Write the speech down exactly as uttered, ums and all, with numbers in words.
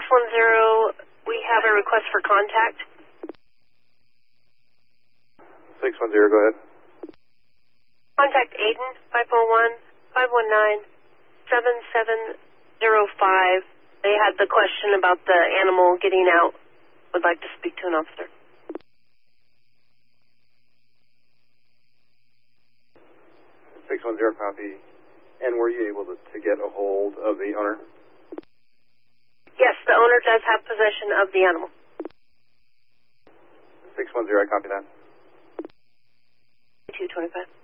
one zero, we have a request for contact. six one zero, go ahead. Contact Aiden, five four one, five one nine, seven seven zero five. They had the question about the animal getting out. Would like to speak to an officer. six one zero, copy. And were you able to, to get a hold of the owner? Yes, the owner does have possession of the animal. six one zero, I copy that. two twenty-five.